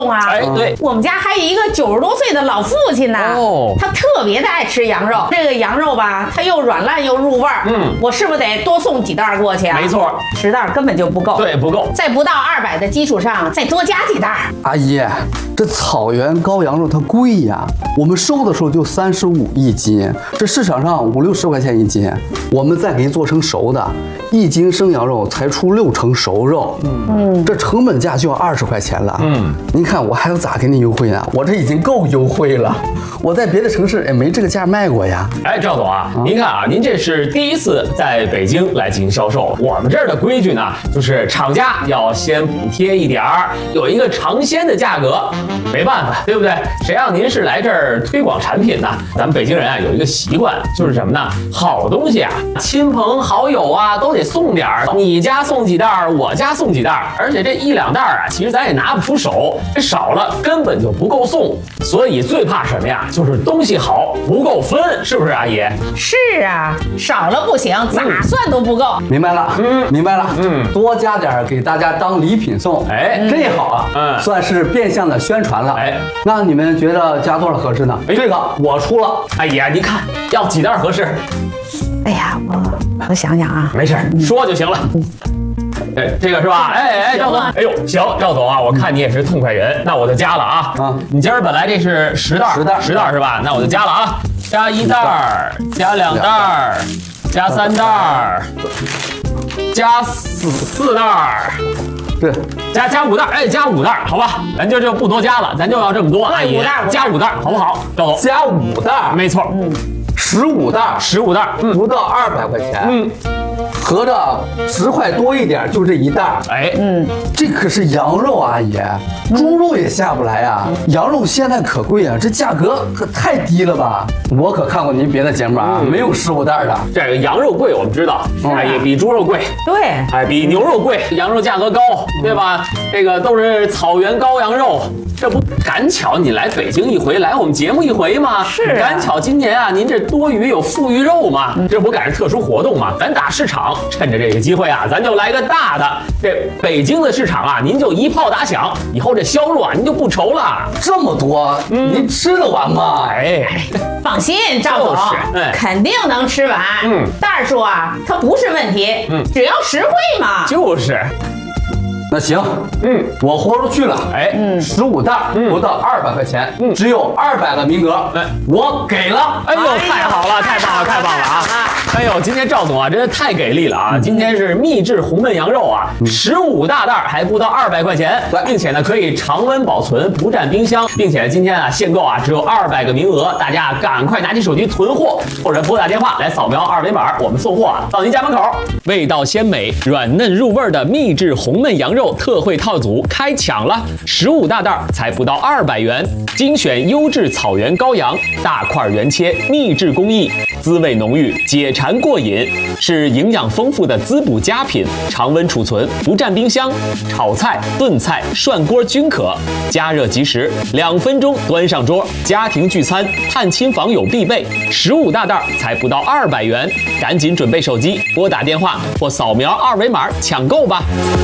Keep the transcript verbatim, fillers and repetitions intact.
啊， 哎，对， 我们家还有一个九十多岁的老父亲呢， 哦， 他特别的爱吃羊肉。这个羊肉吧，它又软烂又入味儿。 嗯， 我是不是得多送几袋过去啊？ 没错， 十袋根本就不够。 对，不够。 在不到二百的基础上，再多加几袋。 阿姨，这草原羔羊肉它贵呀，我们收的时候就三十五一斤，这市场上五六十块钱一斤，我们再给您做成熟的，一斤生羊肉才出六成熟肉，嗯，这成本价就要二十块钱了，嗯，您看我还要咋给您优惠呢？我这已经够优惠了，我在别的城市也没这个价卖过呀。 哎，赵总啊，您看啊，您这是第一次在北京来进行销售，我们这儿的规矩呢，就是厂家要先补贴一点儿，有一个尝鲜的价格，没办法，对不对？谁让您是来这儿推广产品呢？咱们北京人啊有一个习惯，就是什么呢？好东西啊，亲朋好友啊都得送点儿，你家送几袋儿，我家送几袋儿，而且这一两袋儿啊，其实咱也拿不出手，这少了根本就不够送，所以最怕什么呀？就是东西好不够分，是不是阿姨？ 是啊，少了不行，咋算都不够。 明白了，嗯，明白了， 嗯， 多加点儿给大家当礼品送， 哎， 这好啊， 嗯， 算是变相的宣传了， 哎， 那你们觉得加多少合适呢？ 哎这个我出了， 哎呀，你看要几袋合适？ 哎呀，我我想想啊， 没事，说就行了。哎，这个是吧？哎哎，赵总，哎呦，行，赵总啊，我看你也是痛快人，那我就加了啊。啊，你今儿本来这是十袋， 十袋， 十袋是吧？那我就加了啊，加一袋儿，加两袋儿，加三袋儿，加四四袋儿。 对， 加加五袋，哎，加五袋，好吧，咱就就不多加了，咱就要这么多，阿姨，加五袋，好不好？赵总， 加五袋， 没错， 嗯，十五袋， 十五袋， 嗯，不到二百块钱， 嗯， 合着十块多一点，就这一袋， 哎， 嗯，这可是羊肉，阿姨，猪肉也下不来啊，羊肉现在可贵啊，这价格可太低了吧？我可看过您别的节目啊， 嗯、 没有十五袋的。 这个羊肉贵，我们知道，哎，也比猪肉贵， 对， 哎，比牛肉贵，羊肉价格高，对吧？这个都是草原羔羊肉。这不赶巧你来北京一回，来我们节目一回吗？ 是、啊， 赶巧今年啊，您这多余有富裕肉嘛，这不赶上特殊活动嘛，咱打市场，趁着这个机会啊，咱就来个大的。这北京的市场啊，您就一炮打响，以后这销路啊，您就不愁了。 这么多，嗯、您吃得完吗？ 哎， 放心，赵总，哎、肯定能吃完。嗯，袋数啊，它不是问题，嗯，只要实惠嘛。 就是。 那行，嗯，我豁出去了，哎，嗯，十五袋，不到二百块钱，嗯，只有二百个名额，哎，我给了， 哎呦，太好了，太棒了，太棒了啊！哎呦，今天赵总啊，真是太给力了啊！今天是秘制红焖羊肉啊，十五大袋还不到二百块钱，并且呢可以常温保存，不占冰箱，并且今天啊限购啊只有二百个名额，大家赶快拿起手机囤货，或者拨打电话来扫描二维码，我们送货啊到您家门口。味道鲜美、软嫩入味的秘制红焖羊肉。特惠套组开抢了，十五大袋才不到二百元，精选优质草原羔羊，大块原切，秘制工艺，滋味浓郁，解馋过瘾，是营养丰富的滋补佳品，常温储存，不占冰箱，炒菜、炖菜、涮锅均可，加热即食，两分钟端上桌，家庭聚餐、探亲访友必备。十五大袋才不到二百元，赶紧准备手机，拨打电话或扫描二维码抢购吧。